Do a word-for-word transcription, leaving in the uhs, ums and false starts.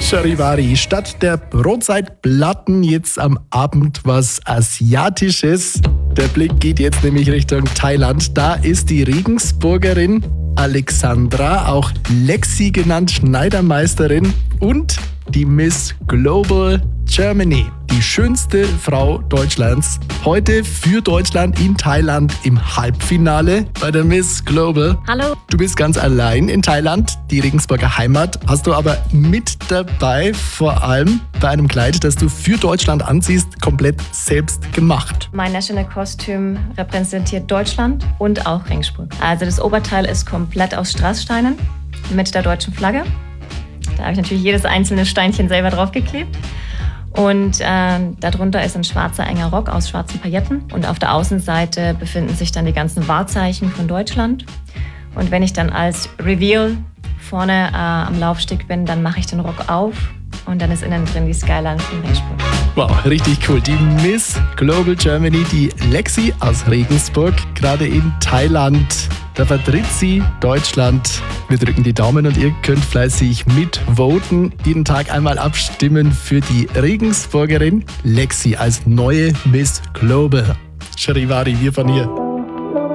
Charivari, statt der Brotzeitplatten jetzt am Abend was Asiatisches. Der Blick geht jetzt nämlich Richtung Thailand. Da ist die Regensburgerin Alexandra, auch Lexi genannt, Schneidermeisterin, und die Miss Global Germany, die schönste Frau Deutschlands. Heute für Deutschland in Thailand im Halbfinale bei der Miss Global. Hallo. Du bist ganz allein in Thailand, die Regensburger Heimat, hast du aber mit dabei, vor allem bei einem Kleid, das du für Deutschland anziehst, komplett selbst gemacht. Mein National Kostüm repräsentiert Deutschland und auch Regensburg. Also das Oberteil ist komplett aus Strasssteinen mit der deutschen Flagge. Da habe ich natürlich jedes einzelne Steinchen selber draufgeklebt. Und äh, darunter ist ein schwarzer enger Rock aus schwarzen Pailletten. Und auf der Außenseite befinden sich dann die ganzen Wahrzeichen von Deutschland. Und wenn ich dann als Reveal vorne äh, am Laufsteg bin, dann mache ich den Rock auf und dann ist innen drin die Skyline von Regensburg. Wow, richtig cool. Die Miss Global Germany, die Lexi aus Regensburg, gerade in Thailand. Da vertritt sie Deutschland. Wir drücken die Daumen und ihr könnt fleißig mitvoten. Jeden Tag einmal abstimmen für die Regensburgerin Lexi als neue Miss Global. Charivari, wir von hier.